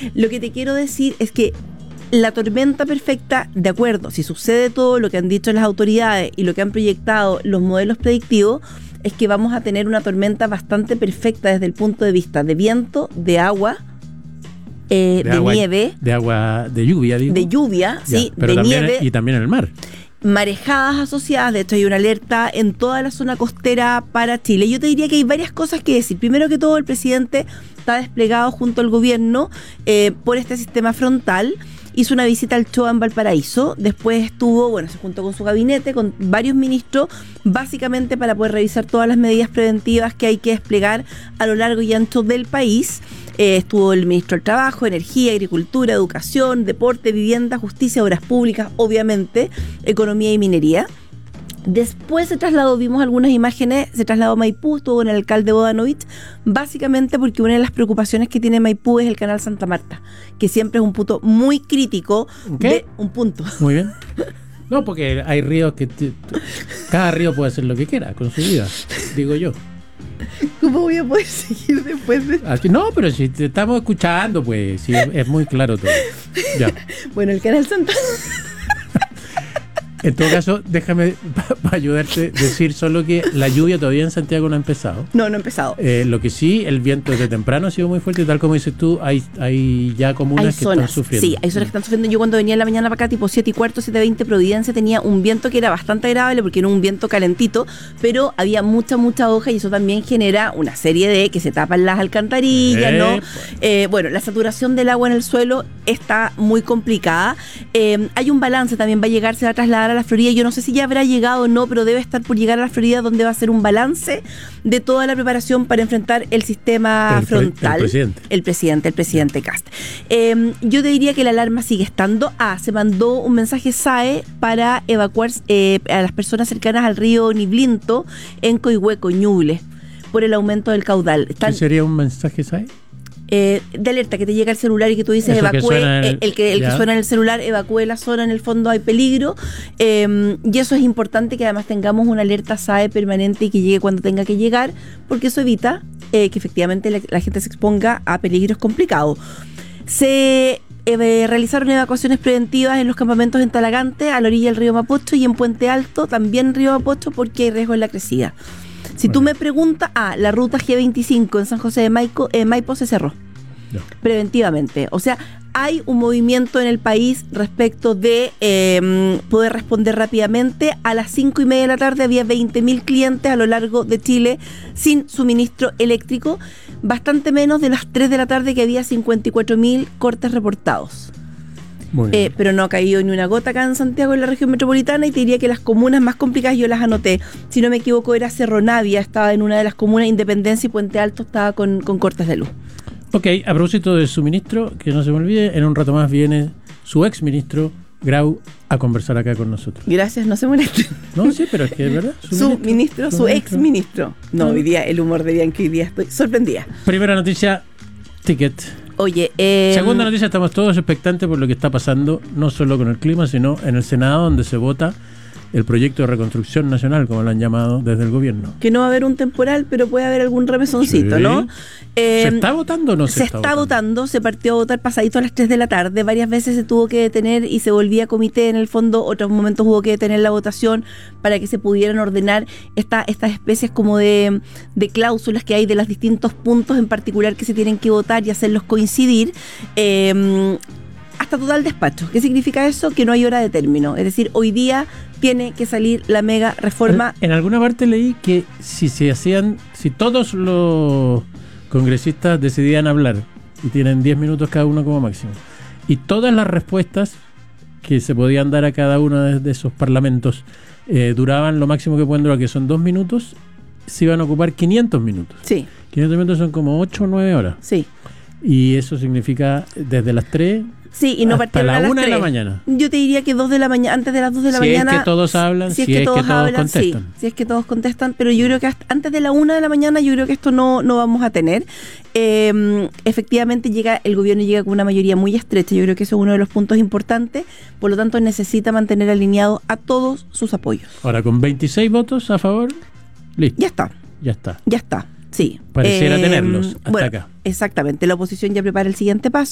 Lo que te quiero decir es que la tormenta perfecta, de acuerdo, si sucede todo lo que han dicho las autoridades y lo que han proyectado los modelos predictivos, es que vamos a tener una tormenta bastante perfecta desde el punto de vista de viento, de agua, nieve. De lluvia, digo. De lluvia, ya, sí, pero de también nieve. Y también en el mar. Marejadas asociadas, de hecho hay una alerta en toda la zona costera para Chile. Yo te diría que hay varias cosas que decir. Primero que todo, el presidente está desplegado junto al gobierno por este sistema frontal. Hizo una visita al CHOA en Valparaíso, después estuvo, se juntó con su gabinete, con varios ministros, básicamente para poder revisar todas las medidas preventivas que hay que desplegar a lo largo y ancho del país. Estuvo el ministro del Trabajo, Energía, Agricultura, Educación, Deporte, Vivienda, Justicia, Obras Públicas, obviamente, Economía y Minería. Después se trasladó, vimos algunas imágenes, se trasladó a Maipú, estuvo con el alcalde Bodanovich, básicamente porque una de las preocupaciones que tiene Maipú es el canal Santa Marta, que siempre es un punto muy crítico. ¿Qué? Un punto. Muy bien. No, porque hay ríos que... cada río puede hacer lo que quiera con su vida, digo yo. ¿Cómo voy a poder seguir después de esto? No, pero si te estamos escuchando, pues sí, es muy claro todo. Ya. Bueno, el canal Santa... En todo caso, déjame para ayudarte decir solo que la lluvia todavía en Santiago no ha empezado. No ha empezado. Lo que sí, el viento desde temprano ha sido muy fuerte y tal como dices tú, hay ya comunas que están sufriendo. Sí, hay zonas que están sufriendo. Yo cuando venía en la mañana para acá, tipo 7:15, 7:20, Providencia tenía un viento que era bastante agradable porque era un viento calentito, pero había mucha hoja y eso también genera una serie de que se tapan las alcantarillas, ¿no? La saturación del agua en el suelo está muy complicada. Hay un balance, también va a llegar, se va a trasladar a la Florida. Yo no sé si ya habrá llegado o no, pero debe estar por llegar a la Florida, donde va a ser un balance de toda la preparación para enfrentar el sistema frontal. El presidente Kast. Yo te diría que la alarma sigue estando. Se mandó un mensaje SAE para evacuar a las personas cercanas al río Niblinto en Coihueco, Ñuble, por el aumento del caudal. ¿Qué sería un mensaje SAE? De alerta, que te llega el celular y que tú dices evacúe, el que suena en el celular, evacúe la zona, en el fondo hay peligro, y eso es importante, que además tengamos una alerta SAE permanente y que llegue cuando tenga que llegar, porque eso evita que efectivamente la gente se exponga a peligros complicados. Se realizaron evacuaciones preventivas en los campamentos en Talagante, a la orilla del río Mapocho, y en Puente Alto, también río Mapocho, porque hay riesgo en la crecida. Si tú me preguntas, la ruta G25 en San José de Maipo se cerró preventivamente. O sea, hay un movimiento en el país respecto de poder responder rápidamente. A las 5:30 de la tarde había 20.000 clientes a lo largo de Chile sin suministro eléctrico, bastante menos de las 3 de la tarde, que había 54.000 cortes reportados. Pero no ha caído ni una gota acá en Santiago, en la región metropolitana, y te diría que las comunas más complicadas yo las anoté. Si no me equivoco, era Cerro Navia, estaba en una de las comunas, Independencia, y Puente Alto estaba con cortes de luz. Ok, a propósito del suministro, que no se me olvide, en un rato más viene su ex ministro Grau a conversar acá con nosotros. Gracias, no se molesten. No, sí, pero es que es verdad. Su ex ministro. No, hoy día, el humor de Bianchi, hoy día estoy sorprendida. Primera noticia, Ticket. Oye, segunda noticia, estamos todos expectantes por lo que está pasando, no solo con el clima, sino en el Senado, donde se vota el proyecto de reconstrucción nacional, como lo han llamado desde el gobierno. Que no va a haber un temporal, pero puede haber algún remesoncito, sí. ¿No? ¿Se está votando o no se está votando? Se partió a votar pasadito a las 3 de la tarde. Varias veces se tuvo que detener y se volvía a comité en el fondo. Otros momentos hubo que detener la votación para que se pudieran ordenar estas especies como de cláusulas que hay de los distintos puntos en particular que se tienen que votar y hacerlos coincidir. Hasta total despacho. ¿Qué significa eso? Que no hay hora de término. Es decir, hoy día tiene que salir la mega reforma. En alguna parte leí que si todos los congresistas decidían hablar, y tienen 10 minutos cada uno como máximo, y todas las respuestas que se podían dar a cada uno de esos parlamentos duraban lo máximo que pueden durar, que son 2 minutos, se iban a ocupar 500 minutos. Sí. 500 minutos son como 8 o 9 horas. Sí. Y eso significa desde las 3... Sí, y no hasta partieron la a las 1 de 3. la mañana. Yo te diría que 2 de la mañana, antes de las 2 de la mañana. Si es que todos hablan, si es que todos contestan. Sí, si es que todos contestan, pero yo creo que antes de la 1 de la mañana yo creo que esto no vamos a tener. Efectivamente el gobierno llega con una mayoría muy estrecha, yo creo que eso es uno de los puntos importantes, por lo tanto necesita mantener alineados a todos sus apoyos. Ahora, con 26 votos a favor, listo. Ya está. Sí. Pareciera tenerlos hasta acá. Exactamente. La oposición ya prepara el siguiente paso.